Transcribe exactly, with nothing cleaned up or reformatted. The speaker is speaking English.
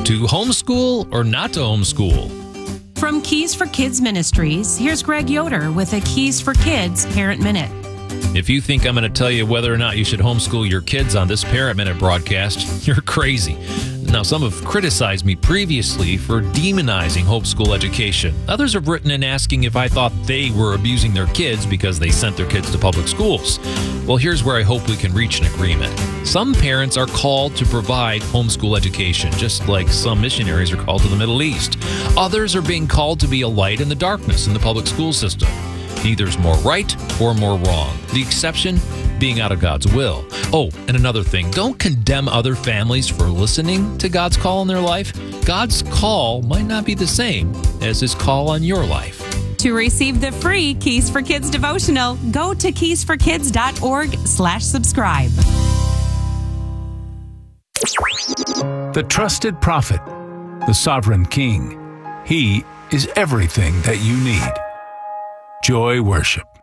To homeschool or not to homeschool? From Keys for Kids Ministries, here's Greg Yoder with a Keys for Kids Parent Minute. If you think I'm going to tell you whether or not you should homeschool your kids on this Parent Minute broadcast, you're crazy. Now, some have criticized me previously for demonizing homeschool education. Others have written in asking if I thought they were abusing their kids because they sent their kids to public schools. Well, here's where I hope we can reach an agreement. Some parents are called to provide homeschool education, just like some missionaries are called to the Middle East. Others are being called to be a light in the darkness in the public school system. Neither is more right or more wrong. The exception being out of God's will. Oh, and another thing, don't condemn other families for listening to God's call in their life. God's call might not be the same as his call on your life. To receive the free Keys for Kids devotional, go to keys for kids dot org slash subscribe. The trusted prophet, the sovereign king. He is everything that you need. Joy Worship.